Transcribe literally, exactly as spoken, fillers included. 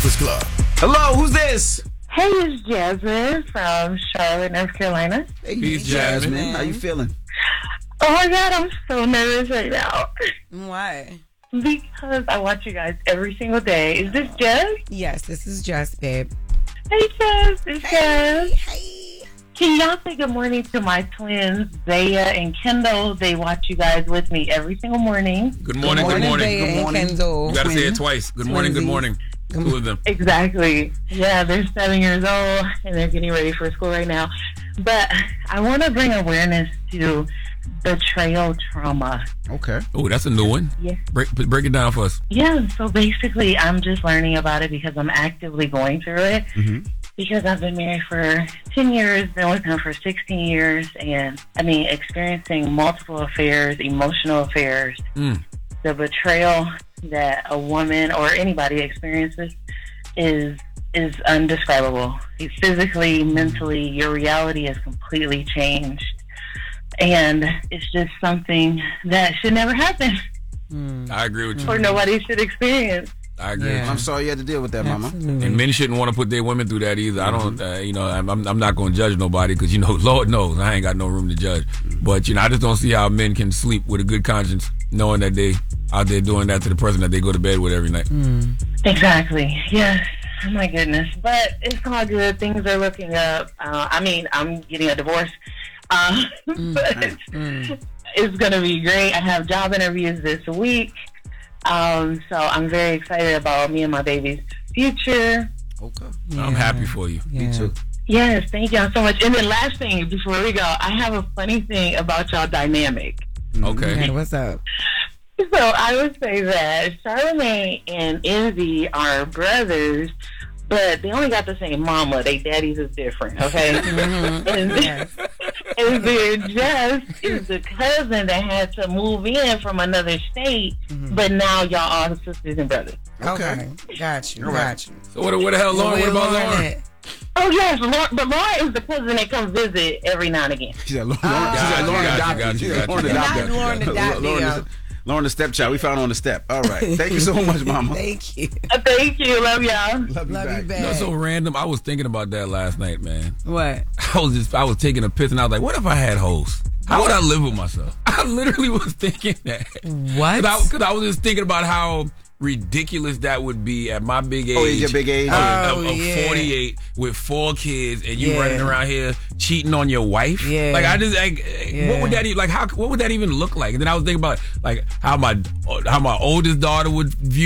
Breakfast Club. Hello, who's this? Hey, it's Jasmine from Charlotte, North Carolina. Hey, Peace, Jasmine. Jasmine. How you feeling? Oh my God, I'm so nervous right now. Why? Because I watch you guys every single day. Is this Jess? Yes, this is Jess, babe. Hey, Jess. It's Jess. Hey. Can y'all say good morning to my twins, Zaya and Kendall? They watch you guys with me every single morning. Good morning, good morning. Zaya Good and morning. Kendall. You got to say it twice. Good morning, good Twinsies. morning. Two of them. Exactly. Yeah, they're seven years old and they're getting ready for school right now. But I want to bring awareness to betrayal trauma. Okay. Oh, that's a new one. Yeah. Break, break it down for us. Yeah, so basically I'm just learning about it because I'm actively going through it. Mm-hmm. Because I've been married for ten years, been with him for sixteen years, and I mean, experiencing multiple affairs, emotional affairs, Mm. the betrayal that a woman or anybody experiences is is undescribable. Physically, mentally, your reality is completely changed. And it's just something that should never happen I agree with you. or nobody should experience. I agree Yeah. with I'm sorry you had to deal with that, Mama. you. Absolutely. And men shouldn't want to put their women through that either. I don't, uh, you know, I'm, I'm I'm not going to judge nobody because, you know, Lord knows I ain't got no room to judge. But, you know, I just don't see how men can sleep with a good conscience knowing that they out there doing that to the person that they go to bed with every night. Exactly. Yes. Oh my goodness. But it's all good. Things are looking up. Uh, I mean, I'm getting a divorce. Uh, but it's going to be great. I have job interviews this week. Um, so I'm very excited about me and my baby's future. Okay. I'm happy for you. Yeah. Me too. Yes, thank y'all so much. And then last thing before we go, I have a funny thing about y'all dynamic. Okay. Okay, what's up? So I would say that Charlamagne and Envy are brothers, but they only got the same mama. They daddies is different, okay? And, Yes. and then Jess is the cousin that had to move in from another state, but now y'all are sisters and brothers. Okay. Got you. All right. Got you. So what, what the hell, Lauren? What Where about Lauren Lauren? at? Oh yes, Laura, but Laura is the cousin that comes visit every now and again. She said Lauren, Oh. she said Lauren Got you, adopted. got you, She got said you, Lauren got you. adopted. Not Lauren adopted, Lauren, yo. the, Lauren the stepchild. We found her on the step. All right. Thank you so much, Mama. Thank you. Uh, thank you, love y'all. Love you Love back. you back. You know, so random. I was thinking about that last night, man. What? I was just, I was taking a piss and I was like, what if I had hoes? How would I live with myself? I literally was thinking that. What? Because I, I was just thinking about how ridiculous that would be at my big age. Oh, your big age. Of, Oh, of, of yeah. forty-eight with four kids and you Yeah. running around here cheating on your wife. Yeah. Like I just like, Yeah. what would that even like? How what would that even look like? And then I was thinking about like how my how my oldest daughter would view